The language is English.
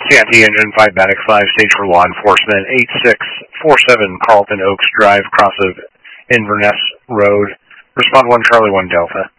CNT engine 5 Bannock 5 stage for law enforcement 8647 Carlton Oaks Drive, cross of Inverness Road. Respond 1 Charlie 1 Delta.